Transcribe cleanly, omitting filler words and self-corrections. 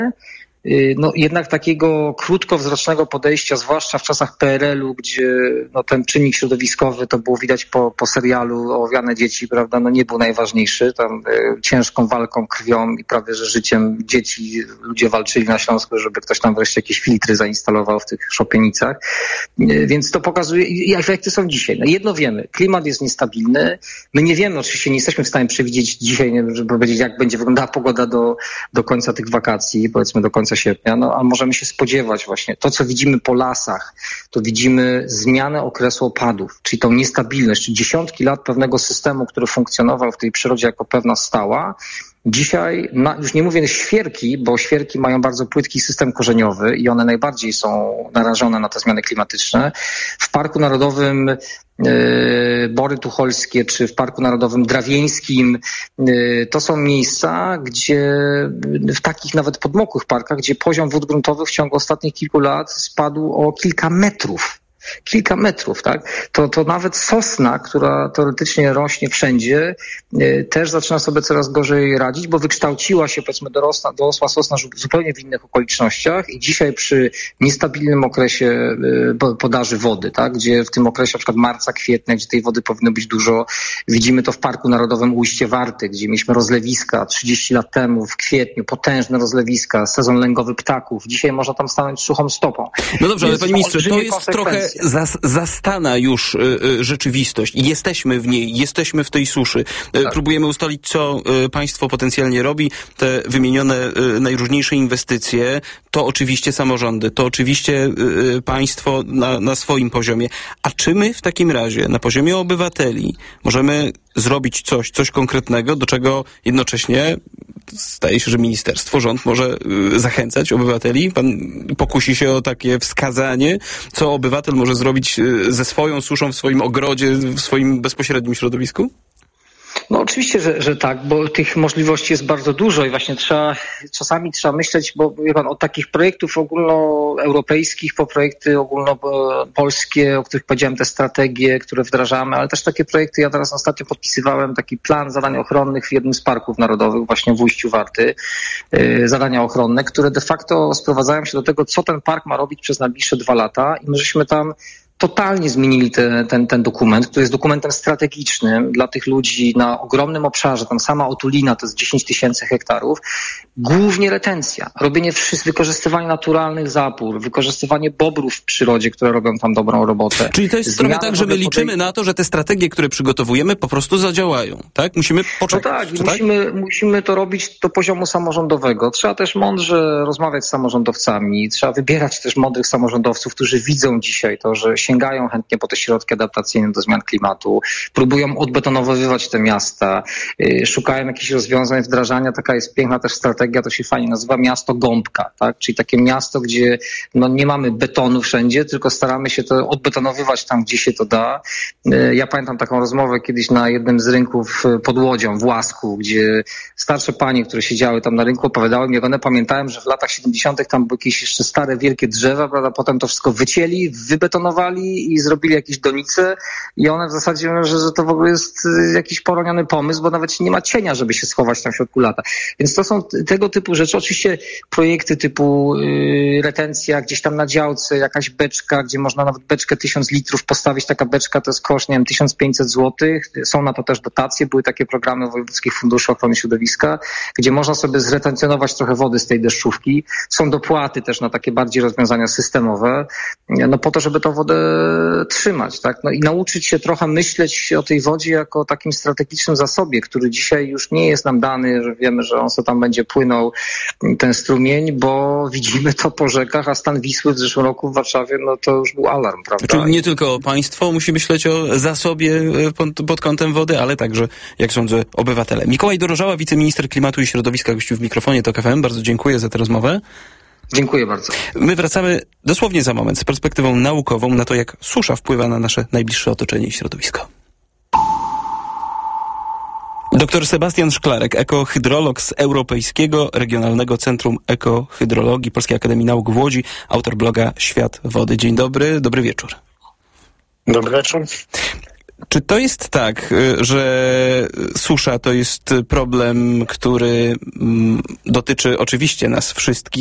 no jednak takiego krótkowzrocznego podejścia, zwłaszcza w czasach PRL-u, gdzie no, ten czynnik środowiskowy, to było widać po serialu Owiane dzieci, prawda, no nie był najważniejszy. Tam ciężką walką, krwią i prawie że życiem dzieci ludzie walczyli na Śląsku, żeby ktoś tam wreszcie jakieś filtry zainstalował w tych szopienicach. Więc to pokazuje, i efekty są dzisiaj. No jedno wiemy, klimat jest niestabilny. My nie wiemy, oczywiście nie jesteśmy w stanie przewidzieć dzisiaj, żeby powiedzieć, jak będzie wyglądała pogoda do końca tych wakacji, powiedzmy do końca sierpnia, no a możemy się spodziewać właśnie to, co widzimy po lasach, to widzimy zmianę okresu opadów, czyli tą niestabilność, czyli dziesiątki lat pewnego systemu, który funkcjonował w tej przyrodzie jako pewna stała. Dzisiaj, już nie mówię świerki, bo świerki mają bardzo płytki system korzeniowy i one najbardziej są narażone na te zmiany klimatyczne. W Parku Narodowym Bory Tucholskie czy w Parku Narodowym Drawieńskim to są miejsca, gdzie w takich nawet podmokłych parkach, gdzie poziom wód gruntowych w ciągu ostatnich kilku lat spadł o kilka metrów. Kilka metrów, tak? To nawet sosna, która teoretycznie rośnie wszędzie, też zaczyna sobie coraz gorzej radzić, bo wykształciła się, powiedzmy, dorosła sosna zupełnie w innych okolicznościach i dzisiaj przy niestabilnym okresie podaży wody, tak? Gdzie w tym okresie na przykład marca, kwietnia, gdzie tej wody powinno być dużo, widzimy to w Parku Narodowym Ujście Warty, gdzie mieliśmy rozlewiska 30 lat temu w kwietniu, potężne rozlewiska, sezon lęgowy ptaków. Dzisiaj można tam stanąć suchą stopą. No dobrze, ale panie ministrze, to jest trochę zastana już rzeczywistość. Jesteśmy w niej, jesteśmy w tej suszy. Tak. Próbujemy ustalić, co państwo potencjalnie robi. Te wymienione najróżniejsze inwestycje, to oczywiście samorządy, to oczywiście państwo na swoim poziomie. A czy my w takim razie na poziomie obywateli możemy zrobić coś konkretnego, do czego jednocześnie zdaje się, że ministerstwo, rząd może zachęcać obywateli? Pan pokusi się o takie wskazanie, co obywatel może zrobić ze swoją suszą w swoim ogrodzie, w swoim bezpośrednim środowisku? No oczywiście, że tak, bo tych możliwości jest bardzo dużo i właśnie czasami trzeba myśleć, bo wie pan, od takich projektów ogólnoeuropejskich po projekty ogólnopolskie, o których powiedziałem, te strategie, które wdrażamy, ale też takie projekty, ja teraz ostatnio podpisywałem taki plan zadań ochronnych w jednym z parków narodowych, właśnie w Ujściu Warty, zadania ochronne, które de facto sprowadzają się do tego, co ten park ma robić przez najbliższe 2 lata i my żeśmy tam totalnie zmienili ten dokument, który jest dokumentem strategicznym dla tych ludzi na ogromnym obszarze. Tam sama Otulina to jest 10 000 hektarów. Głównie retencja, robienie wykorzystywanie naturalnych zapór, wykorzystywanie bobrów w przyrodzie, które robią tam dobrą robotę. Czyli to jest trochę tak, że my liczymy na to, że te strategie, które przygotowujemy, po prostu zadziałają, tak? Musimy poczekać. No tak, musimy to robić do poziomu samorządowego. Trzeba też mądrze rozmawiać z samorządowcami. Trzeba wybierać też mądrych samorządowców, którzy widzą dzisiaj to, że sięgają chętnie po te środki adaptacyjne do zmian klimatu, próbują odbetonowywać te miasta, szukają jakichś rozwiązań wdrażania. Taka jest piękna też strategia, to się fajnie nazywa miasto gąbka, tak? Czyli takie miasto, gdzie nie mamy betonu wszędzie, tylko staramy się to odbetonowywać tam, gdzie się to da. Ja pamiętam taką rozmowę kiedyś na jednym z rynków pod Łodzią, w Łasku, gdzie starsze panie, które siedziały tam na rynku, opowiadały mi, jak one pamiętałem, że w latach 70. tam były jakieś jeszcze stare, wielkie drzewa, prawda? Potem to wszystko wycięli, wybetonowali i zrobili jakieś donice i one w zasadzie mówią, że to w ogóle jest jakiś poroniony pomysł, bo nawet nie ma cienia, żeby się schować tam w środku lata. Więc to są tego typu rzeczy. Oczywiście projekty typu retencja gdzieś tam na działce, jakaś beczka, gdzie można nawet beczkę 1000 litrów postawić. Taka beczka to jest koszt, nie wiem, 1500 zł. Są na to też dotacje. Były takie programy wojewódzkich funduszy ochrony środowiska, gdzie można sobie zretencjonować trochę wody z tej deszczówki. Są dopłaty też na takie bardziej rozwiązania systemowe, po to, żeby tą wodę trzymać, tak? I nauczyć się trochę myśleć o tej wodzie jako o takim strategicznym zasobie, który dzisiaj już nie jest nam dany, że wiemy, że on sobie tam będzie płynął, ten strumień, bo widzimy to po rzekach, a stan Wisły w zeszłym roku w Warszawie, to już był alarm, prawda? Czyli nie tylko państwo musi myśleć o zasobie pod kątem wody, ale także, jak sądzę, obywatele. Mikołaj Dorożała, wiceminister klimatu i środowiska, gościł w mikrofonie TOK FM. Bardzo dziękuję za tę rozmowę. Dziękuję bardzo. My wracamy dosłownie za moment z perspektywą naukową na to, jak susza wpływa na nasze najbliższe otoczenie i środowisko. Dr Sebastian Szklarek, ekohydrolog z Europejskiego Regionalnego Centrum Ekohydrologii Polskiej Akademii Nauk w Łodzi, autor bloga Świat Wody. Dzień dobry, dobry wieczór. Dobry wieczór. Czy to jest tak, że susza to jest problem, który dotyczy oczywiście nas wszystkich,